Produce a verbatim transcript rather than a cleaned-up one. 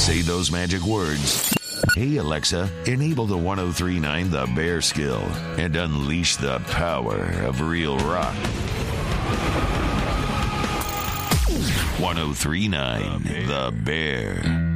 say those magic words. Hey Alexa, enable the one oh three point nine The Bear skill and unleash the power of real rock. one oh three point nine The Bear.